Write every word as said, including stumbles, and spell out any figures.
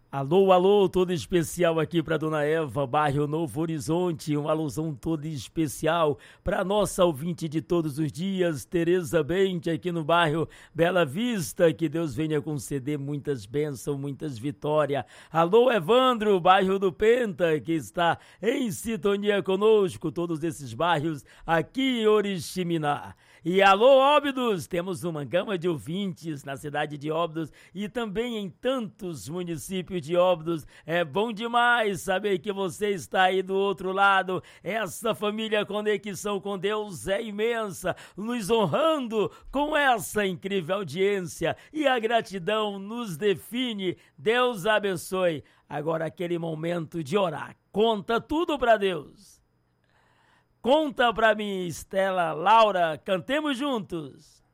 Alô, alô, todo especial aqui para Dona Eva, bairro Novo Horizonte, uma alusão toda especial para nossa ouvinte de todos os dias, Tereza Bente, aqui no bairro Bela Vista, que Deus venha conceder muitas bênçãos, muitas vitórias. Alô, Evandro, bairro do Penta, que está em sintonia conosco, todos esses bairros aqui em Oriximiná. E alô, Óbidos, temos uma gama de ouvintes na cidade de Óbidos e também em tantos municípios de Óbidos. É bom demais saber que você está aí do outro lado. Essa família Conexão com Deus é imensa, nos honrando com essa incrível audiência. E a gratidão nos define. Deus abençoe. Agora aquele momento de orar. Conta tudo para Deus. Conta pra mim, Estela, Laura, cantemos juntos.